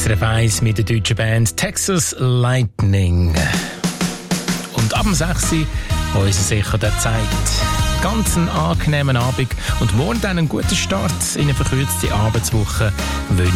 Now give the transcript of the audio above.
SRF 1 mit der deutschen Band Texas Lightning. Und ab dem 6 Uhr unser sicher der Zeit. Ganz einen angenehmen Abend und morgen dann einen guten Start in eine verkürzte Arbeitswoche.